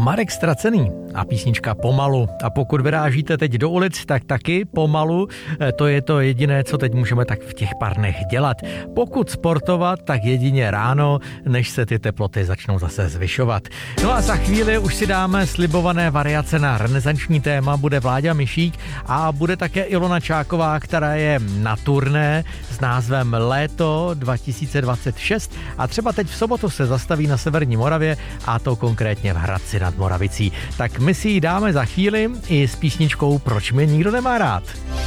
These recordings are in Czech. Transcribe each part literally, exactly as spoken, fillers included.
Marek Ztracený a písnička Pomalu. A pokud vyrážíte teď do ulic, tak taky pomalu. To je to jediné, co teď můžeme tak v těch pár dnech dělat. Pokud sportovat, tak jedině ráno, než se ty teploty začnou zase zvyšovat. No a za chvíli už si dáme slibované variace na renesanční téma. Bude Vláďa Mišík a bude také Ilona Čáková, která je na turné s názvem Léto dva tisíce dvacet šest a třeba teď v sobotu se zastaví na severní Moravě, a to konkrétně v Hradci nad Moravicí. Tak my si ji dáme za chvíli i s písničkou Proč mě nikdo nemá rád.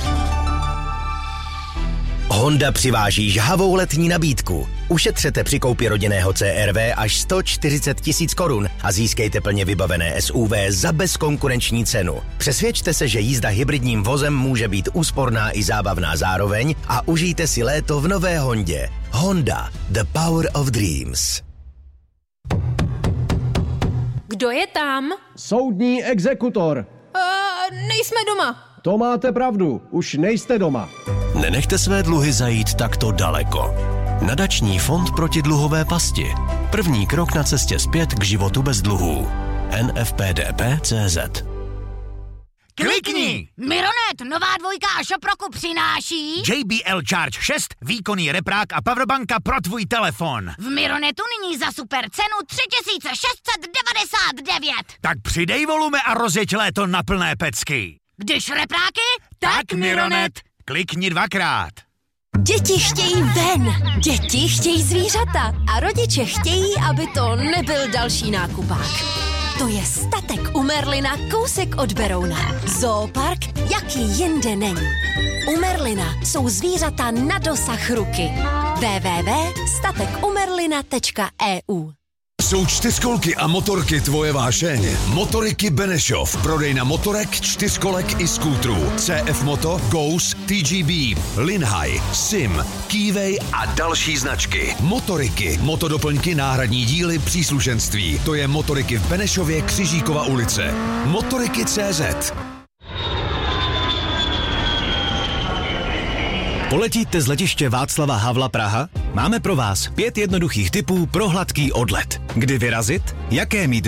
Honda přiváží žhavou letní nabídku. Ušetřete při koupi rodinného C R V až sto čtyřicet tisíc korun a získejte plně vybavené S U V za bezkonkurenční cenu. Přesvědčte se, že jízda hybridním vozem může být úsporná i zábavná zároveň a užijte si léto v nové Hondě. Honda, the power of dreams. Kdo je tam? Soudní exekutor. Uh, nejsme doma. To máte pravdu, už nejste doma. Nenechte své dluhy zajít takto daleko. Nadační fond proti dluhové pasti. První krok na cestě zpět k životu bez dluhů. N F P D P tečka cé zet. Klikni! Mironet, nová dvojka a Šoproku přináší J B L Charge šest, výkonný reprák a powerbanka pro tvůj telefon. v Mironetu nyní za super cenu tři tisíce šest set devadesát devět. Tak přidej volume a rozjeď léto na plné pecky. Když repráky, Tak Mironet, klikni dvakrát. Děti chtějí ven, děti chtějí zvířata a rodiče chtějí, aby to nebyl další nákupák. To je Statek u Merlina kousek od Berouna. Zoopark, jaký jinde není. U Merlina jsou zvířata na dosah ruky. w w w tečka statek u merlina tečka e u. Jsou čtyřkolky a motorky tvoje vášeň? Motoriky Benešov. Prodejna motorek, čtyřkolek i skútrů. C F Moto, Ghost, T G B, Linhai, Sim, Keyway a další značky. Motoriky, motodoplňky, náhradní díly, příslušenství. To je Motoriky v Benešově, Křižíkova ulice. Motoriky tečka cé zet. Poletíte z letiště Václava Havla Praha? Máme pro vás pět jednoduchých tipů pro hladký odlet. Kdy vyrazit? Jaké mít